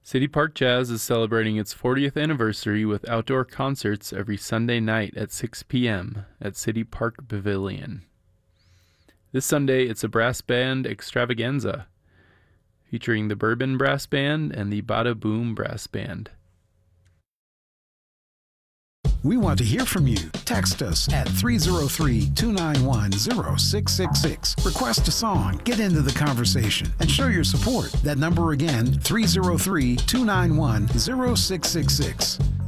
City Park Jazz is celebrating its 40th anniversary with outdoor concerts every Sunday night at 6 p.m. at City Park Pavilion. This Sunday, it's a brass band extravaganza featuring the Bourbon Brass Band and the Bada Boom Brass Band. We want to hear from you. Text us at 303-291-0666. Request a song, get into the conversation, and show your support. That number again, 303-291-0666.